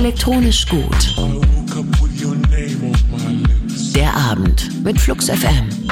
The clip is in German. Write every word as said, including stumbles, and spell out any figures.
Elektronisch gut. Der Abend mit Flux F M.